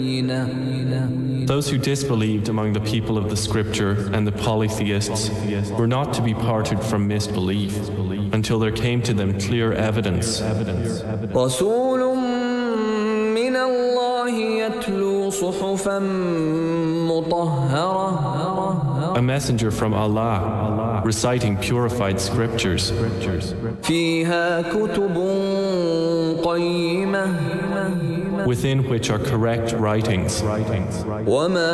Those who disbelieved among the people of the scripture and the polytheists were not to be parted from misbelief until there came to them clear evidence. رسول من الله يتلو صحفا مطهرة. A messenger from Allah reciting purified scriptures. فيها كتب قيمة. Within which are correct writings. وما